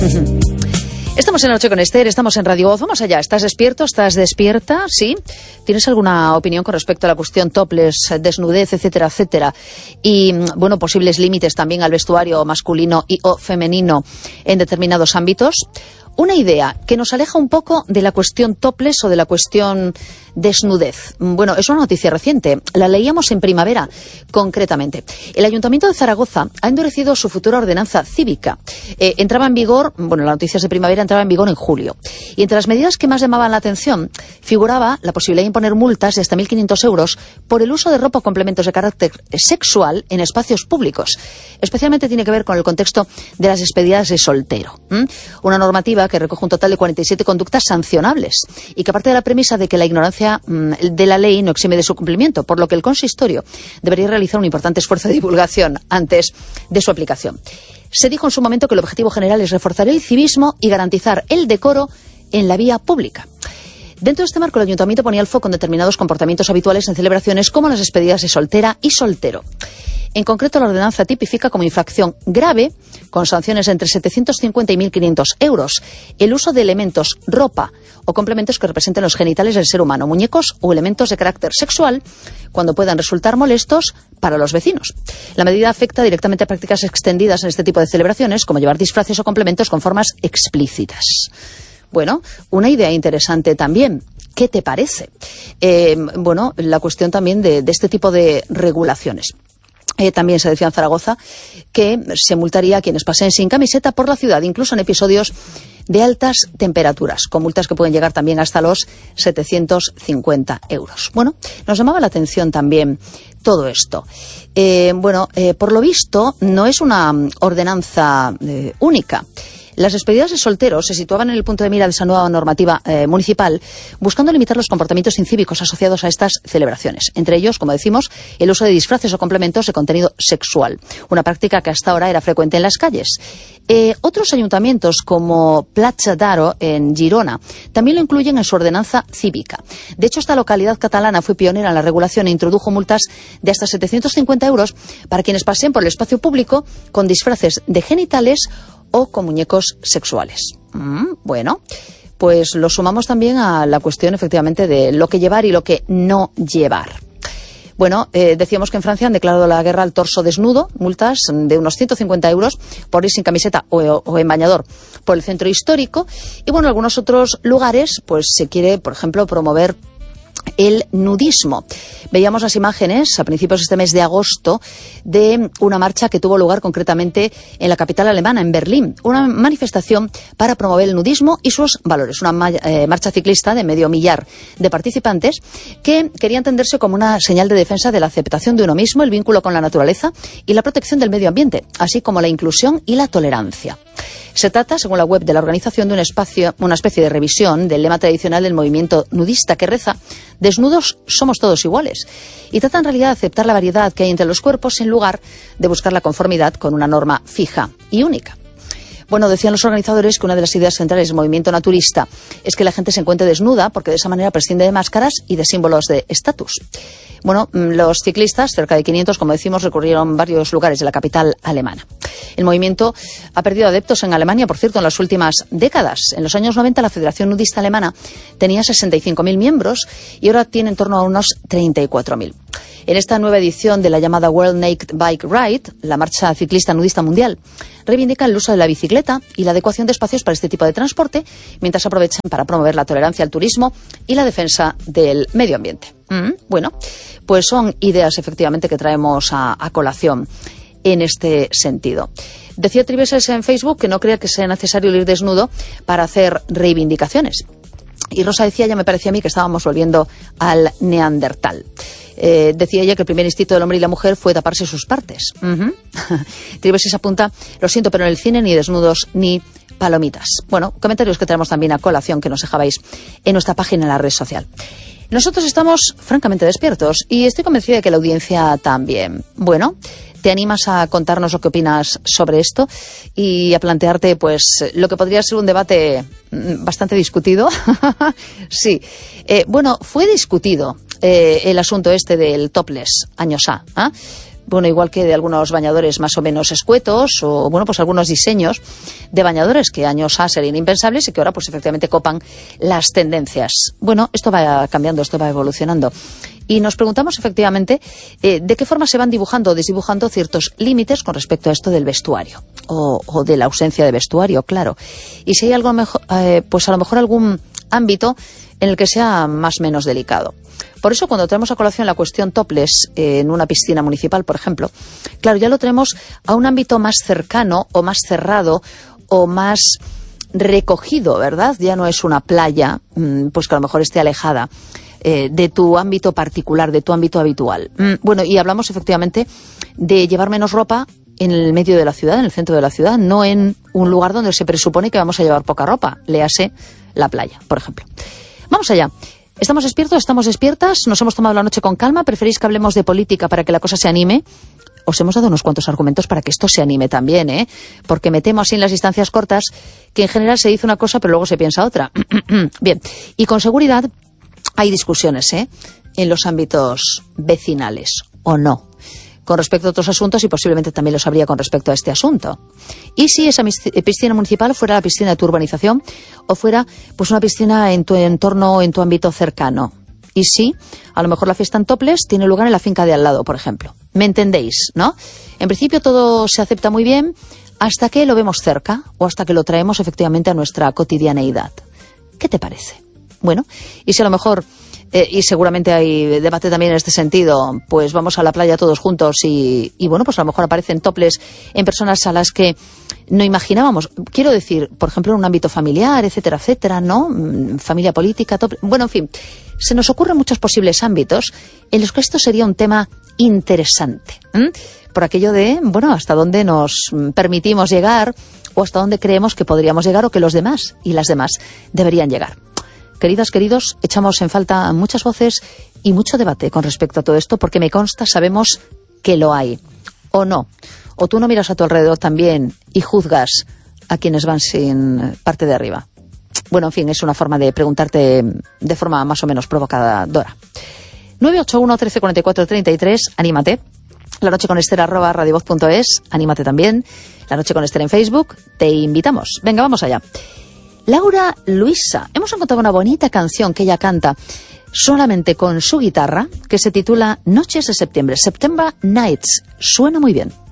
Estamos en Noche con Esther, estamos en Radio Voz. Vamos allá. ¿Estás despierto? ¿Estás despierta? ¿Sí? ¿Tienes alguna opinión con respecto a la cuestión topless, desnudez, etcétera, etcétera? Y, bueno, posibles límites también al vestuario masculino y o femenino en determinados ámbitos. Una idea que nos aleja un poco de la cuestión topless o de la cuestión desnudez. Bueno, es una noticia reciente. La leíamos en primavera, concretamente. El Ayuntamiento de Zaragoza ha endurecido su futura ordenanza cívica. Entraba en vigor, bueno, la noticia es de primavera, entraba en vigor en julio. Y entre las medidas que más llamaban la atención figuraba la posibilidad de imponer multas de hasta 1.500 euros por el uso de ropa o complementos de carácter sexual en espacios públicos. Especialmente tiene que ver con el contexto de las despedidas de soltero. Una normativa que recoge un total de 47 conductas sancionables y que parte de la premisa de que la ignorancia de la ley no exime de su cumplimiento, por lo que el consistorio debería realizar un importante esfuerzo de divulgación antes de su aplicación. Se dijo en su momento que el objetivo general es reforzar el civismo y garantizar el decoro en la vía pública. Dentro de este marco, el Ayuntamiento ponía el foco en determinados comportamientos habituales en celebraciones como las despedidas de soltera y soltero. En concreto, la ordenanza tipifica como infracción grave, con sanciones entre 750 y 1.500 euros, el uso de elementos, ropa o complementos que representen los genitales del ser humano, muñecos o elementos de carácter sexual, cuando puedan resultar molestos para los vecinos. La medida afecta directamente a prácticas extendidas en este tipo de celebraciones, como llevar disfraces o complementos con formas explícitas. Bueno, una idea interesante también. ¿Qué te parece? Bueno, la cuestión también de este tipo de regulaciones. También se decía en Zaragoza que se multaría a quienes paseen sin camiseta por la ciudad, incluso en episodios de altas temperaturas, con multas que pueden llegar también hasta los 750 euros. Bueno, nos llamaba la atención también todo esto. Por lo visto, no es una ordenanza única. Las despedidas de solteros se situaban en el punto de mira de esa nueva normativa municipal, buscando limitar los comportamientos incívicos asociados a estas celebraciones. Entre ellos, como decimos, el uso de disfraces o complementos de contenido sexual, una práctica que hasta ahora era frecuente en las calles. Otros ayuntamientos, como Platja d'Aro, en Girona, también lo incluyen en su ordenanza cívica. De hecho, esta localidad catalana fue pionera en la regulación e introdujo multas de hasta 750 euros para quienes paseen por el espacio público con disfraces de genitales o con muñecos sexuales. Bueno, pues lo sumamos también a la cuestión, efectivamente, de lo que llevar y lo que no llevar. Bueno, decíamos que en Francia han declarado la guerra al torso desnudo, multas de unos 150 euros por ir sin camiseta o en bañador por el centro histórico. Y bueno, en algunos otros lugares, pues se quiere, por ejemplo, promover el nudismo. Veíamos las imágenes a principios de este mes de agosto de una marcha que tuvo lugar concretamente en la capital alemana, en Berlín. Una manifestación para promover el nudismo y sus valores. Una marcha ciclista de medio millar de participantes que quería entenderse como una señal de defensa de la aceptación de uno mismo, el vínculo con la naturaleza y la protección del medio ambiente, así como la inclusión y la tolerancia. Se trata, según la web de la organización, de una especie de revisión del lema tradicional del movimiento nudista que reza: desnudos somos todos iguales. Y trata en realidad de aceptar la variedad que hay entre los cuerpos en lugar de buscar la conformidad con una norma fija y única. Bueno, decían los organizadores que una de las ideas centrales del movimiento naturista es que la gente se encuentre desnuda porque de esa manera prescinde de máscaras y de símbolos de estatus. Bueno, los ciclistas, cerca de 500, como decimos, recurrieron varios lugares de la capital alemana. El movimiento ha perdido adeptos en Alemania, por cierto, en las últimas décadas. En los años 90 la Federación Nudista Alemana tenía 65.000 miembros y ahora tiene en torno a unos 34.000. En esta nueva edición de la llamada World Naked Bike Ride, la marcha ciclista nudista mundial reivindica el uso de la bicicleta y la adecuación de espacios para este tipo de transporte, mientras aprovechan para promover la tolerancia al turismo y la defensa del medio ambiente. Bueno, pues son ideas efectivamente que traemos a colación en este sentido. Decía Triveses en Facebook que no crea que sea necesario ir desnudo para hacer reivindicaciones. Y Rosa decía, ya me parecía a mí que estábamos volviendo al neandertal. Decía ella que el primer instinto del hombre y la mujer fue taparse sus partes. Triveses apunta: lo siento, pero en el cine ni desnudos ni palomitas. Bueno, comentarios que traemos también a colación que nos dejabais en nuestra página en la red social. Nosotros estamos francamente despiertos y estoy convencida de que la audiencia también. Bueno, ¿te animas a contarnos lo que opinas sobre esto y a plantearte pues lo que podría ser un debate bastante discutido? Sí. Bueno, fue discutido el asunto este del topless, años A. bueno, igual que de algunos bañadores más o menos escuetos, o bueno, pues algunos diseños de bañadores que años ha serían impensables y que ahora pues efectivamente copan las tendencias. Bueno, esto va cambiando, esto va evolucionando. Y nos preguntamos efectivamente de qué forma se van dibujando o desdibujando ciertos límites con respecto a esto del vestuario o de la ausencia de vestuario, claro. Y si hay algo mejor, pues a lo mejor algún ámbito en el que sea más o menos delicado. Por eso, cuando traemos a colación la cuestión topless en una piscina municipal, por ejemplo, claro, ya lo traemos a un ámbito más cercano o más cerrado o más recogido, ¿verdad? Ya no es una playa, pues que a lo mejor esté alejada de tu ámbito particular, de tu ámbito habitual. Bueno, y hablamos efectivamente de llevar menos ropa en el medio de la ciudad, en el centro de la ciudad, no en un lugar donde se presupone que vamos a llevar poca ropa, léase la playa, por ejemplo. Vamos allá. ¿Estamos despiertos? ¿Estamos despiertas? ¿Nos hemos tomado la noche con calma? ¿Preferís que hablemos de política para que la cosa se anime? Os hemos dado unos cuantos argumentos para que esto se anime también, ¿eh? Porque me temo así en las distancias cortas que en general se dice una cosa pero luego se piensa otra. Bien, y con seguridad hay discusiones, ¿eh? En los ámbitos vecinales, ¿o no? Con respecto a otros asuntos y posiblemente también los habría con respecto a este asunto. ¿Y si esa piscina municipal fuera la piscina de tu urbanización o fuera pues una piscina en tu entorno, en tu ámbito cercano? Y si a lo mejor la fiesta en topless tiene lugar en la finca de al lado, por ejemplo. ¿Me entendéis, no? En principio todo se acepta muy bien hasta que lo vemos cerca o hasta que lo traemos efectivamente a nuestra cotidianeidad. ¿Qué te parece? Bueno, y si a lo mejor... y seguramente hay debate también en este sentido, pues vamos a la playa todos juntos y bueno, pues a lo mejor aparecen topless en personas a las que no imaginábamos. Quiero decir, por ejemplo, en un ámbito familiar, etcétera, etcétera, ¿no? Familia política, bueno, en fin, se nos ocurren muchos posibles ámbitos en los que esto sería un tema interesante. Por aquello de, bueno, hasta dónde nos permitimos llegar o hasta dónde creemos que podríamos llegar o que los demás y las demás deberían llegar. Queridas, queridos, echamos en falta muchas voces y mucho debate con respecto a todo esto, porque me consta, sabemos que lo hay. ¿O no? ¿O tú no miras a tu alrededor también y juzgas a quienes van sin parte de arriba? Bueno, en fin, es una forma de preguntarte de forma más o menos provocadora. 981 13 44 33, anímate. La noche con Esther @radiovoz.es, anímate también. La noche con Esther en Facebook, te invitamos. Venga, vamos allá. Laura Luisa, hemos encontrado una bonita canción que ella canta solamente con su guitarra, que se titula Noches de Septiembre, September Nights. Suena muy bien.